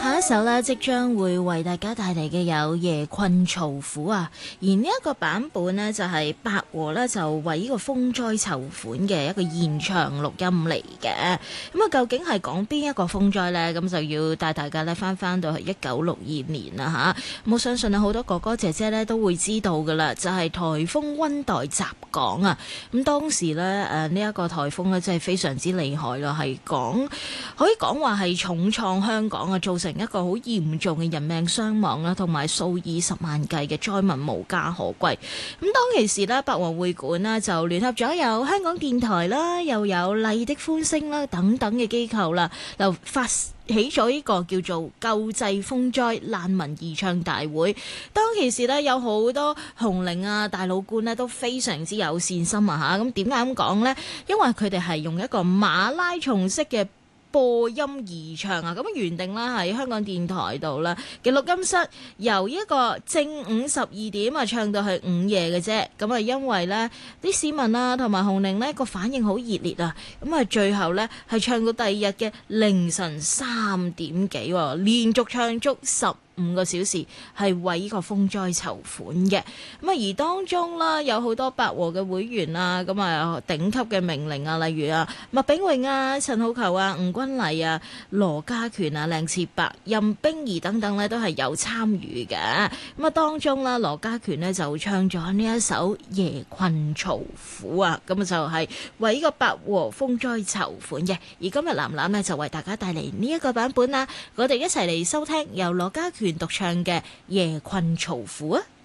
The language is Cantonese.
下一首呢，即將會為大家帶嚟嘅有夜困嘈苦啊，而呢一個版本呢，就係百和呢，就為呢個風災籌款嘅一個現場錄音嚟嘅。咁啊，究竟係講邊一個風災呢？咁就要帶大家呢翻到去1962年啦吓。咁我相信啊，好多哥哥姐姐呢都會知道噶啦，就係颱風溫黛襲港啊。咁當時呢，呢一個颱風呢，真係非常之厲害咯，係可以講話係重創香港啊，造成一個好嚴重嘅人命傷亡啦，同埋數以十萬計嘅災民無家可歸。咁當其時呢，百和會館啦就聯合咗有香港電台啦，又有麗的歡聲啦等等嘅機構啦，就發起咗呢個叫做救濟風災難民義唱大會。當其時呢，有好多紅伶啊、大老倌呢都非常之有善心啊嚇。咁點解咁講呢？因為佢哋係用一個馬拉松式嘅播音義唱啊，咁原定啦喺香港電台度啦嘅錄音室，由一個正午12點啊唱到去午夜嘅啫。咁啊，因為呢啲市民啊同埋紅伶呢個反應好熱烈啊，咁啊最後呢係唱到第二日嘅凌晨3點幾，連續唱足15個小時，係為呢個風災籌款嘅。咁啊，而當中啦有好多百和嘅會員啊，咁啊頂級嘅名伶啊，例如啊麥炳榮啊、陳浩球啊、吳君麗啊、羅家權啊、靚次伯、任冰兒等等呢，都係有參與嘅。咁啊，當中啦羅家權呢就唱咗呢一首《夜困嘈苦》啊，咁啊就係為呢個百和風災籌款嘅。而今日藍藍呢，就為大家帶嚟呢一個版本啦，我哋一齊嚟收聽由羅家權獨唱嘅《夜困嘈苦》啊！